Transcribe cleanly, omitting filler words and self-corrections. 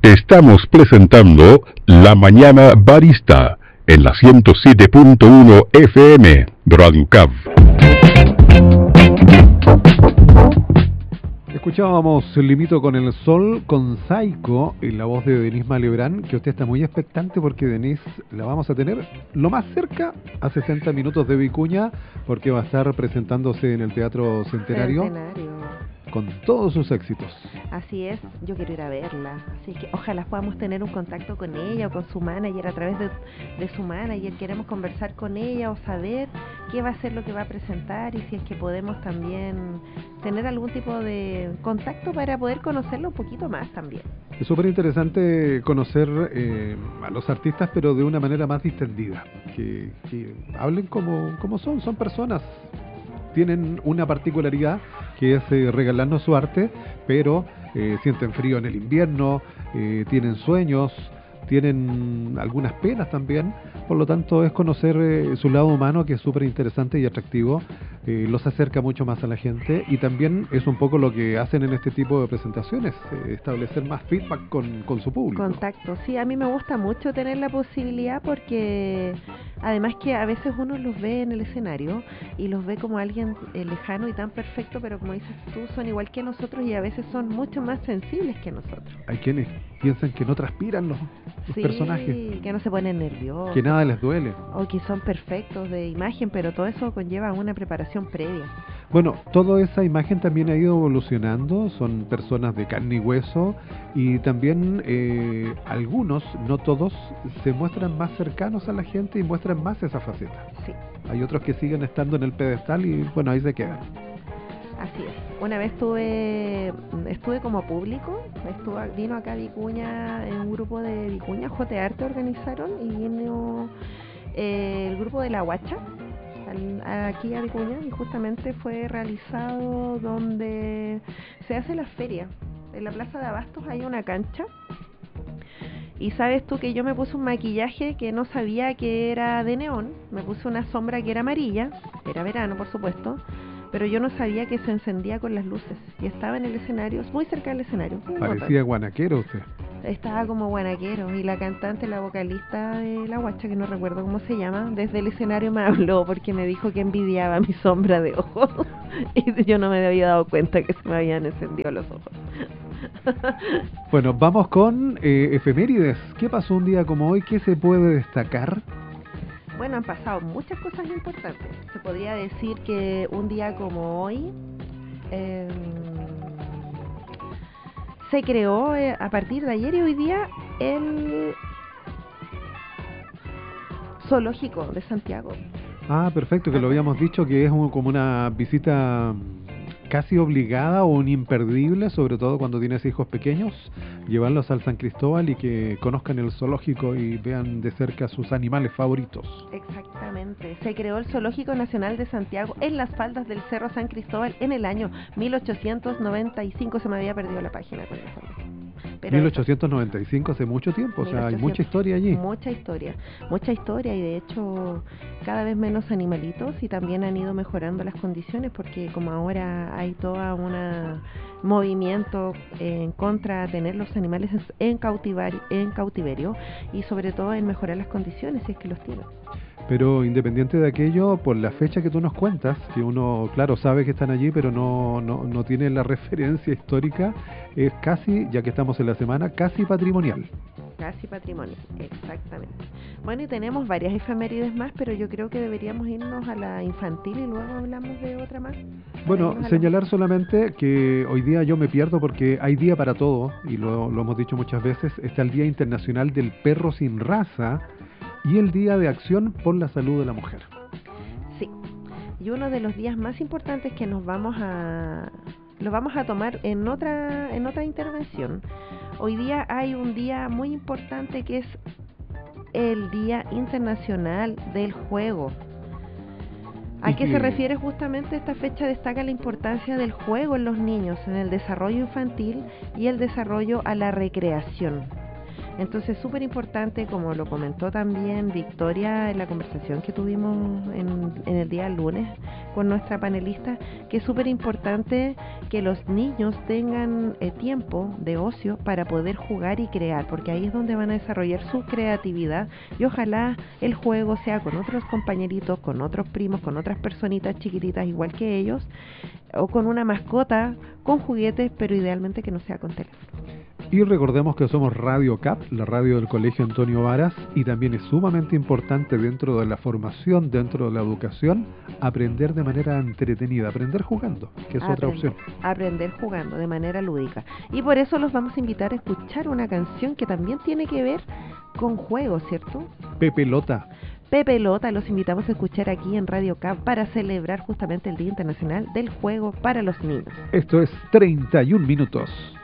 Estamos presentando La Mañana Barista en la 107.1 FM Radio Cav. Escuchábamos Limito con el Sol con Saiko en la voz de Denise Malebrán, que usted está muy expectante porque Denise la vamos a tener lo más cerca a 60 minutos de Vicuña, porque va a estar presentándose en el Teatro Centenario con todos sus éxitos. Así es, yo quiero ir a verla, así que ojalá podamos tener un contacto con ella o con su manager a través de su manager. Queremos conversar con ella o saber qué va a ser lo que va a presentar y si es que podemos también tener algún tipo de contacto para poder conocerla un poquito más también. Es súper interesante conocer a los artistas, pero de una manera más distendida, que hablen como son personas. Tienen una particularidad que es regalarnos su arte, pero sienten frío en el invierno, tienen sueños, tienen algunas penas también. Por lo tanto, es conocer su lado humano, que es súper interesante y atractivo. Los acerca mucho más a la gente, y también es un poco lo que hacen en este tipo de presentaciones, establecer más feedback con su público. Contacto, sí, a mí me gusta mucho tener la posibilidad, porque además que a veces uno los ve en el escenario y los ve como alguien lejano y tan perfecto, pero como dices tú, son igual que nosotros y a veces son mucho más sensibles que nosotros. Hay quienes piensan que no transpiran los personajes, que no se ponen nerviosos, que nada les duele, o que son perfectos de imagen, pero todo eso conlleva una preparación previa. Bueno, toda esa imagen también ha ido evolucionando, son personas de carne y hueso, y también algunos, no todos, se muestran más cercanos a la gente y muestran más esa faceta. Sí. Hay otros que siguen estando en el pedestal y bueno, ahí se quedan. Así es. Una vez estuve como público, vino acá a Vicuña, en un grupo de Vicuña, Jotearte organizaron, y vino el grupo de La Guacha aquí a Vicuña, y justamente fue realizado donde se hace la feria. En la Plaza de Abastos hay una cancha, y sabes tú que yo me puse un maquillaje que no sabía que era de neón, me puse una sombra que era amarilla, era verano por supuesto, pero yo no sabía que se encendía con las luces, y estaba en el escenario, muy cerca del escenario. Parecía guanaquero usted. Estaba como guanaquero, y la cantante, la vocalista de La Guacha, que no recuerdo cómo se llama, desde el escenario me habló porque me dijo que envidiaba mi sombra de ojos y yo no me había dado cuenta que se me habían encendido los ojos. Bueno, vamos con efemérides. ¿Qué pasó un día como hoy? ¿Qué se puede destacar? Bueno, han pasado muchas cosas importantes. Se podría decir que un día como hoy se creó a partir de ayer y hoy día el Zoológico de Santiago. Ah, perfecto, que lo habíamos dicho, que es como una visita casi obligada o un imperdible, sobre todo cuando tienes hijos pequeños, llevarlos al San Cristóbal y que conozcan el zoológico y vean de cerca sus animales favoritos. Exactamente, se creó el Zoológico Nacional de Santiago en las faldas del Cerro San Cristóbal en el año 1895, se me había perdido la página con eso. Pero 1895, hace mucho tiempo, o sea, hay mucha historia allí. Mucha historia, y de hecho cada vez menos animalitos, y también han ido mejorando las condiciones, porque como ahora hay todo un movimiento en contra de tener los animales en cautiverio, y sobre todo en mejorar las condiciones si es que los tienen. Pero independiente de aquello, por la fecha que tú nos cuentas, que uno, claro, sabe que están allí, pero no tiene la referencia histórica, es casi, ya que estamos en la semana, casi patrimonial. Casi patrimonio, exactamente. Bueno, y tenemos varias efemérides más, pero yo creo que deberíamos irnos a la infantil y luego hablamos de otra más. Bueno, señalar solamente que hoy día yo me pierdo porque hay día para todo, y lo hemos dicho muchas veces. Está el Día Internacional del Perro Sin Raza y el Día de Acción por la Salud de la Mujer. Sí, y uno de los días más importantes que lo vamos a tomar en otra intervención. Hoy día hay un día muy importante que es el Día Internacional del Juego. ¿A qué se refiere justamente esta fecha? Destaca la importancia del juego en los niños, en el desarrollo infantil y el desarrollo a la recreación. Entonces, súper importante, como lo comentó también Victoria en la conversación que tuvimos en el día lunes con nuestra panelista, que es súper importante que los niños tengan tiempo de ocio para poder jugar y crear, porque ahí es donde van a desarrollar su creatividad, y ojalá el juego sea con otros compañeritos, con otros primos, con otras personitas chiquititas igual que ellos, o con una mascota, con juguetes, pero idealmente que no sea con teléfono. Y recordemos que somos Radio CAP, la radio del Colegio Antonio Varas, y también es sumamente importante dentro de la formación, dentro de la educación, aprender de manera entretenida, aprender jugando, que es otra opción. Aprender jugando de manera lúdica. Y por eso los vamos a invitar a escuchar una canción que también tiene que ver con juegos, ¿cierto? Pepe Lota. Pepe Lota, los invitamos a escuchar aquí en Radio CAP para celebrar justamente el Día Internacional del Juego para los Niños. Esto es 31 minutos.